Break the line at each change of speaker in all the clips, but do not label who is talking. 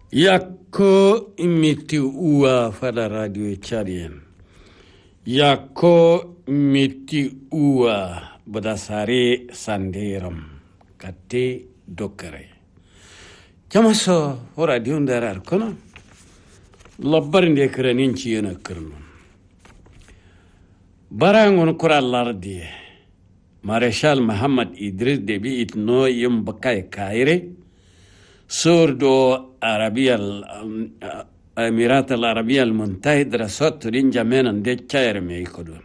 Yako imiti uwa fada radio Chadien. Yako imiti uwa badasare sanderam kate dokare. Jamaso radio ndarar kono. Labbarin de krenin chiyena krno. Barangon kura lardi. Marshal Muhammad Idris Deby itno yum bakay kaire. Surdo Emirat العربية المتحدة رسوت رينجا من دي تشاير ميكودون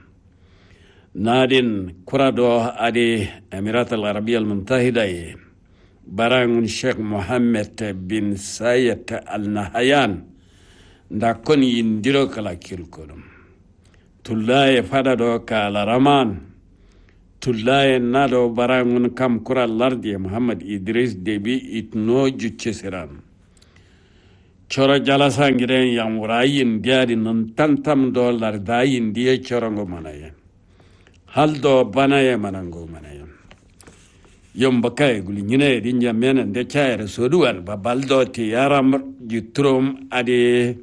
نادين كرادو ادي Emirat العربية المتحدة بران الشيخ محمد بن سايد النهيان دا كون ينديرو كلا كيلكودون تلاي فادو كالا رمان تلاي نادو بران كام كرا لاردي محمد إدريس ديبي اتنو جوتشسران choro jalasa ngiren yang urayin diari nantantam dollar dayin dia chorongo manaya haldo banaya manango manaya yom bakay guli nyine dinja menen de chaire soduan babaldo ti yaram jutrum ade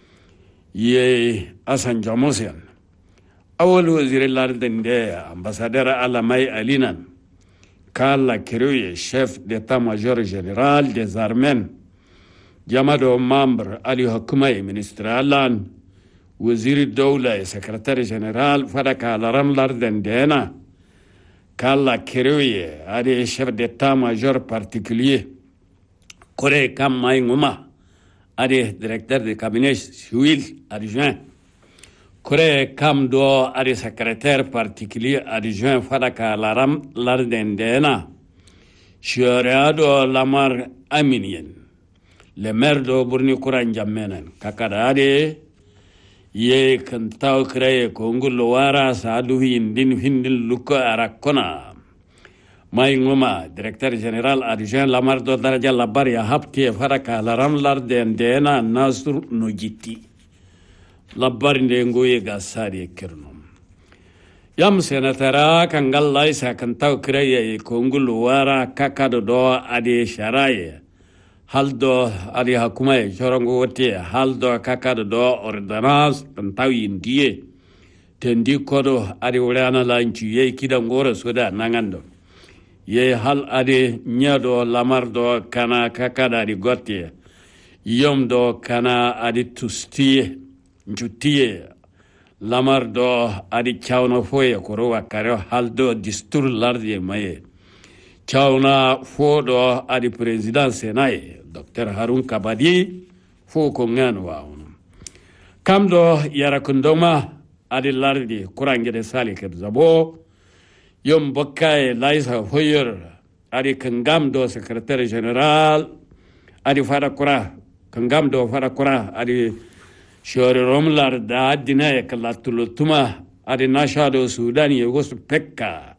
ye asan jamosian awal wazir larden de ambassadeur alamay alinan kala kiruye chef d'état-major général des armées Jamado membre Ali Hukumai ministre Alan waziri dawla secretary general fadaka laram larden dena kala kiruye ade chef d'état-major particulier kore kam may nguma ade directeur de cabinet civil adjoint kore kam do ade secrétaire particulier adjoint fadaka laram larden dena shariado lamar aminien le maire do burni kuran jammenen kakadade ye kan taw kreye ko ngul wara saadu hindin hindin lukko arakona may ngoma directeur général adjoint lamar do daraja labar ya hapti faraka laram larden dena nasr no jitti labar de ngoye gasari kernom yam senatara kangal laisa kan taw kreye ko ngul wara kakado do ade sharaye haldo ali hakumae chorongo wote haldo kakado do ordonnance tantawi ndiye tendi kodo ari wala lanci ye kidangora soda nangando ye hal ade nyado lamardo kana kakada di gotte yomdo kana adi tustiye njutiye lamardo adi chawno foye koro wakaro haldo distur lardi maye chawna fodo adi president senaye Dr. Harun Kabadi fo ko ngano waawno kamdo yara kundoma adi lardi kurangede sali ke zabo yom bokkay laisa hoyer adi kangamdo secrétaire général adi fara kura kangamdo fara kura adi shore romlar da dinaye kalatulutuma adi nashado sudani yegos pekka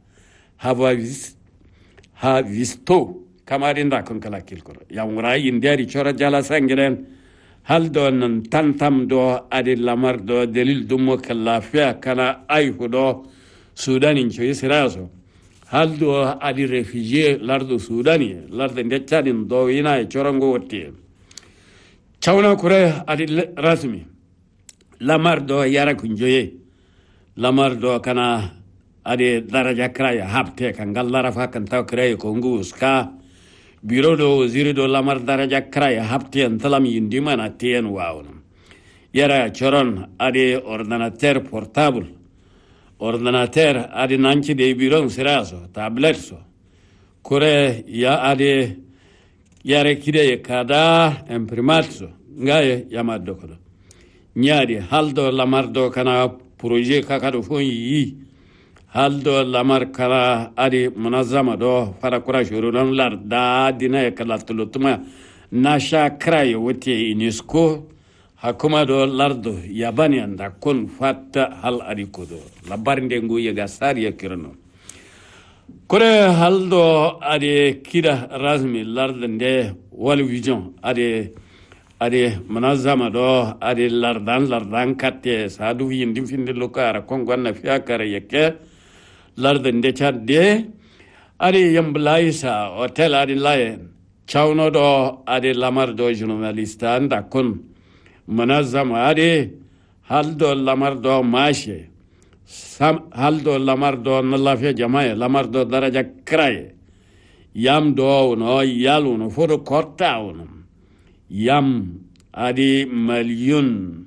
ha visto kamarinda kon kala kilkoro yamura indiari chora jala sangiren haldo nan tantam do adi lamar do delil dumo kala fia kana ay hudo sudani ncho israso haldo adi refugee lardo sudani lardo ndechadin do ina chorango wotti chawna kure adi rasmi lamar do yara kunjoye lamar do kana adi daraja kraya hapte kan gallara fa kan taw kraya ko nguska biro do waziri do lamar daraja kraya hapte an talam yindi mana tien waawno yara choron adi ordinateur portable ordinateur adi nanci de biro siraso tablet so kore ya adi yare kide kada imprimat so ngaye yamaddo ko nyaadi haldo lamar do kana projet kakado fon yi haldo lamar kala adi munazama do fara kura shurunan larda dina kala tulutuma nasha kray wote UNESCO hakuma do lardo yabani anda kon fatta hal adi kodo labarinde ngu yega sari kirno kore haldo adi kida razmi lardende wal vision adi munazama do adi lardan katte sadu yindi finde lokara kongonna fiakare yeke larden de chadde ari yamblaisa hotel ari layen chawno do ade lamar do journaliste anda kun munazzam ade haldo lamar do mashe haldo lamar do nalafiya jama'a lamar do daraja kraye yam do no yalu no fodo korta no yam adi malyun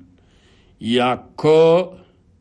yakko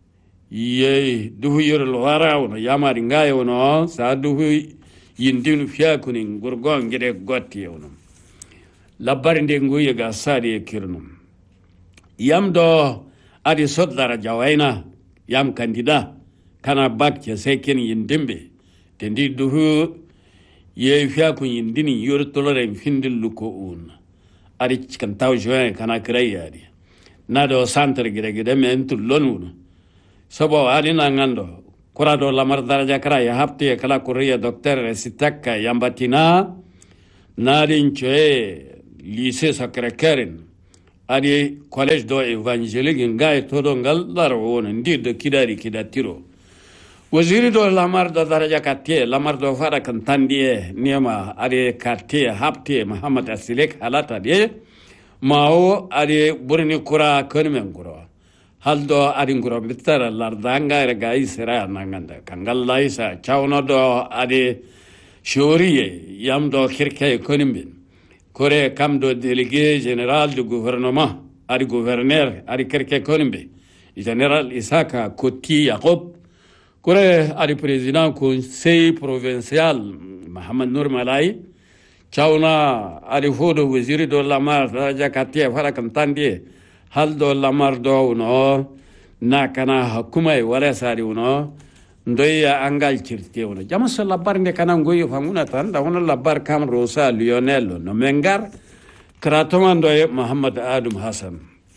ye duhu yorol wara no yamari ngayo no sa duhu yindinu fiyakunin gurgon gede gotti no labari nde nguye ga sadi kirnum yam do adi sot daraja wayna yam kandida kana bakce sai ken yindimbe tendi duhu ye fiya kun yindini yor tolore findin luko un ari kan taw joen kana krayadi nado santer gide men tullonu sobo ari nangando kurado lamar daraja kraya hapti kala kuriya docteur sitakka yambatina nadin choe lycée Sacré-Cœur ari collège do évangélique ngai todo ngal daro won ndirdo kidatiro waziri do lamar do daraja katte lamar do fara kan tandie niema ari katte hapte Muhammad Asilek halata de mao ari burni kura konmen kuro haldo ari ngoro bitara lardanga ga isra nanganda kangal laisa chawno do ari shoriye yamdo kirke konmen kore kam do délégué général du gouvernement ari gouverneur ari kirke konmen général Isaka Koti Yakob kore ari président conseil provincial Mohamed Nour Malai chawna ari fodo waziri do lamar daraja katte fara kan tandie haldo lamar do no nakana hukumai wala sari no ndoya angal cirte no jama so labar ne kana ngoyo famuna tan da wono labar kam rosa lionel no mengar kratomando Muhammad Adam Hassan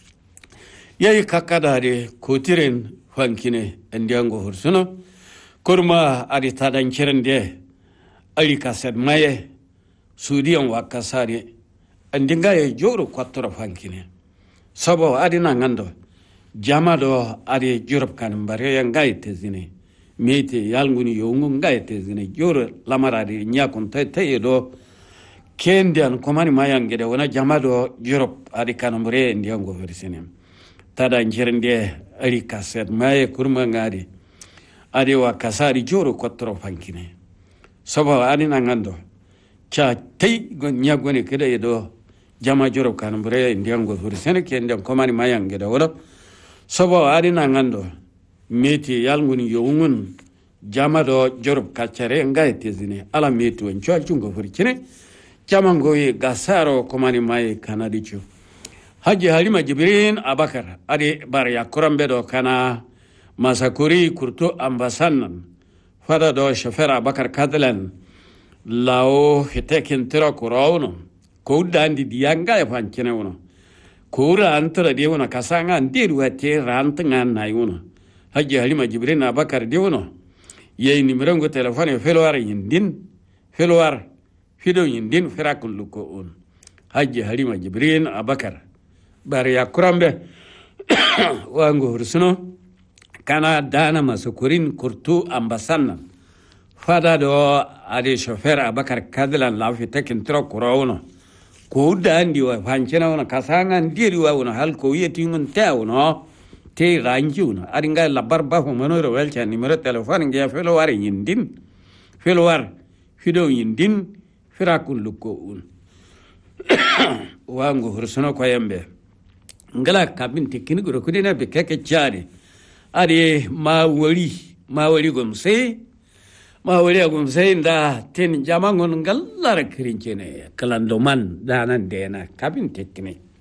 yayi kakadare kotiren fankine ndiango hursuno kurma ari tadan cirende ari kaset maye sudiyan wakasari andinga ye joro kwatoro fankine sabo adi nangando jamado adi Europe kan bare ngai tezine mete yalnguni yongu ngai tezine joro lamaradi nyakon te do kendian komani mayangede wona jamado Europe adi kanumre ndiango versine tada njirende ari kaset maye kurma ngadi adi wakasari joro kwatoro fankine sabo adi nangando cha tei go nyagone kede do jama joro kan bure ndiango versine kendian komani mayangede wona sabo adi nangando meti yalnguni yongun jama do jorob kacare ngai tezine ala meti won chungo versine jamango ye gasaro komani may kanadicho Haji Halima Jibrin Abakar adi bar yakurambe do kana masakuri kurto ambasanan fada do shofer Abakar Kadlan lao hitekin tira kurawno ko dandi dianga ya fankene wono kura antara de wono kasanga ndiru wate rantangan nay wono Haji Halima Jibrin Abakar de wono yey numéro téléphone felwar yindin felwar fido yindin firakul luko on Haji Halima Jibrin Abakar bari yakurambe wango hursuno kana dana masukurin kurtu ambasanna fada do adi shofer Abakar Kadlan lafi tekin tro kurawno ko dandi wa fancena wona kasanga ndiri wa wona hal ko yeti ngun tawno te ranjuna adi ngai labar ba ho manoro welcha numéro téléphone ngia felo war yindin felo war fido yindin firakul lukko un wango hursuno ko yembe ngala kabin tekini goro kudena be keke chari adi mawali gomse nda ten jamangon ngallara kirincene kalandoman danan dena kabin tekini